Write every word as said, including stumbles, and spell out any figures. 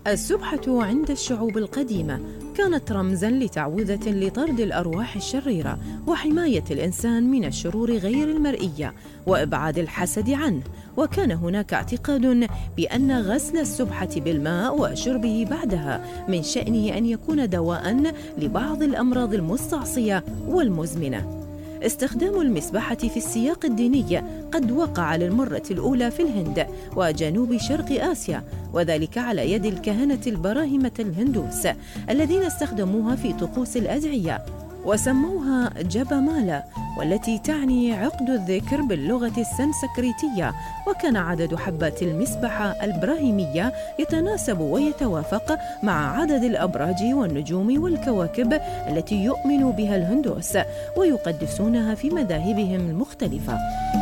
السبحة عند الشعوب القديمة كانت رمزاً لتعوذة لطرد الأرواح الشريرة وحماية الإنسان من الشرور غير المرئية وإبعاد الحسد عنه. وكان هناك اعتقاد بأن غسل السبحة بالماء وشربه بعدها من شأنه أن يكون دواءً لبعض الأمراض المستعصية والمزمنة. استخدام المسبحة في السياق الديني قد وقع للمرة الأولى في الهند وجنوب شرق آسيا، وذلك على يد الكهنة البراهمة الهندوس الذين استخدموها في طقوس الأدعية وسموها جبامالا، والتي تعني عقد الذكر باللغة السنسكريتية. وكان عدد حبات المسبحة البراهيمية يتناسب ويتوافق مع عدد الأبراج والنجوم والكواكب التي يؤمن بها الهندوس ويقدسونها في مذاهبهم المختلفة.